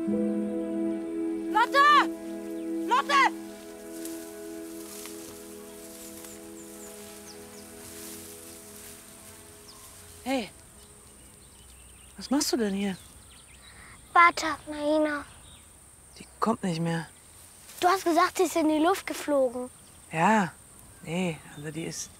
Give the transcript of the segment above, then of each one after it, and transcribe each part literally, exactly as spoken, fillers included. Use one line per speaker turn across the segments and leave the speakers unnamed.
Lotte! Lotte! Hey, was machst du denn hier?
Warte auf Naina.
Die kommt nicht mehr.
Du hast gesagt, sie ist in die Luft geflogen.
Ja, nee, also die ist...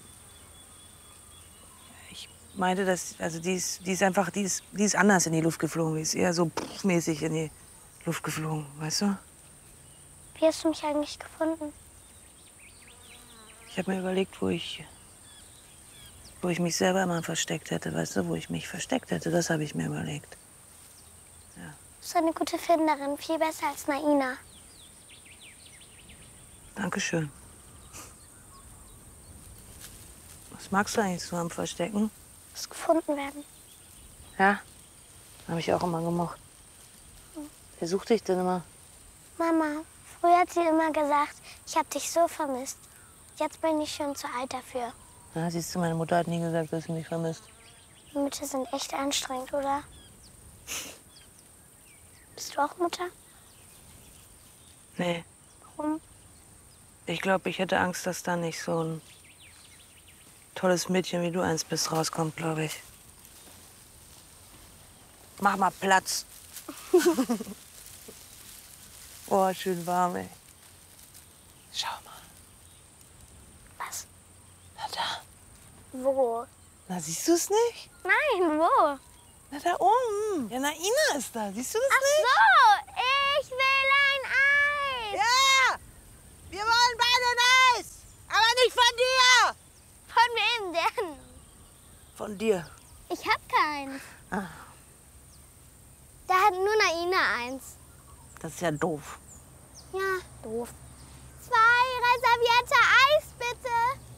Ich meinte, dass, also die ist, die ist einfach, die ist, die ist anders in die Luft geflogen. Die ist eher so mäßig in die Luft geflogen, weißt du?
Wie hast du mich eigentlich gefunden?
Ich habe mir überlegt, wo ich, wo ich mich selber mal versteckt hätte, weißt du, wo ich mich versteckt hätte, das habe ich mir überlegt. Ja.
Du bist eine gute Finderin, viel besser als Naina.
Dankeschön. Was magst du eigentlich so am Verstecken?
Du musst gefunden werden.
Ja, habe ich auch immer gemocht. Wer sucht dich denn immer?
Mama, früher hat sie immer gesagt, ich habe dich so vermisst. Jetzt bin ich schon zu alt dafür.
Ja, siehst du, meine Mutter hat nie gesagt, dass sie mich vermisst.
Die Mütter sind echt anstrengend, oder? Bist du auch Mutter?
Nee.
Warum?
Ich glaube, ich hätte Angst, dass da nicht so ein tolles Mädchen wie du eins bist rauskommt, glaube ich. Mach mal Platz. Oh, schön warm, ey. Schau mal.
Was?
Na da.
Wo?
Na, siehst du es nicht?
Nein, wo?
Na, da oben. Ja, Naina ist da. Siehst du das
Ach
nicht?
so, ich will ein Eis.
Ja! Wir wollen beide ein Eis! Aber nicht von dir!
Von wem denn?
Von dir.
Ich hab keins.
Ah,
Da hat nur Naina eins.
das ist ja doof.
Ja, doof. Zwei reservierte Eis, bitte.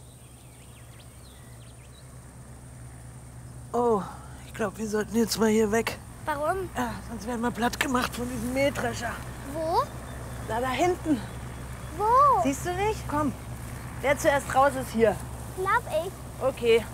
Oh, ich glaube, wir sollten jetzt mal hier weg.
Warum?
Ja, sonst werden wir platt gemacht von diesem Mähdrescher.
Wo?
Da, da hinten.
Wo?
Siehst du nicht? Komm. Wer zuerst raus ist hier.
Glaub ich.
Okay.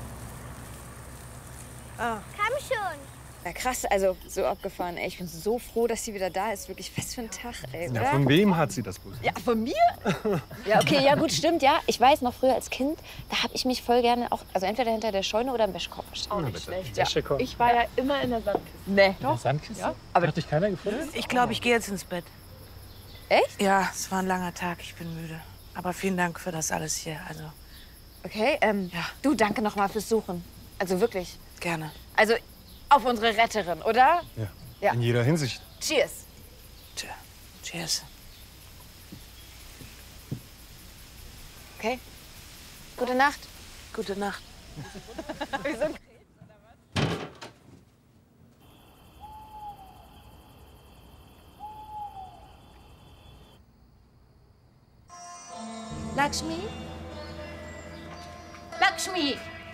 Ah.
Komm schon.
Ja, krass, also so abgefahren, ey. Ich bin so froh, dass sie wieder da ist. Wirklich, was für ein Tag, ey, oder?
Ja, von wem hat sie das bloß?
Ja, von mir? Ja, okay, ja gut, stimmt, ja. Ich weiß noch früher als Kind, da habe ich mich voll gerne auch, also entweder hinter der Scheune oder im Wäschekorb versteckt.
Auch nicht schlecht.
Ja.
Ich war ja immer in der Sandkiste.
Nee.
Doch. Sandkiste?
Ja.
Aber hat dich keiner gefunden?
Ich glaube, ich gehe jetzt ins Bett.
Echt?
Ja, es war ein langer Tag. Ich bin müde. Aber vielen Dank für das alles hier. Also,
Okay, ähm,
Ja.
du, danke noch mal fürs Suchen. Also wirklich.
gerne.
Also auf unsere Retterin, oder?
Ja.
Ja.
In jeder Hinsicht.
Cheers.
Tja, cheers.
Okay. Gute Nacht.
Gute Nacht.
Lakshmi? Lakshmi!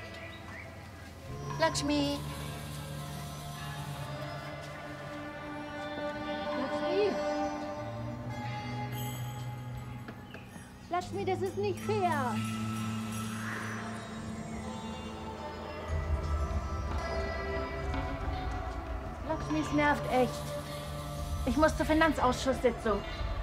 Lakshmi! Lakshmi! Lakshmi, das ist nicht fair! Lakshmi, es nervt echt. Ich muss zur Finanzausschusssitzung.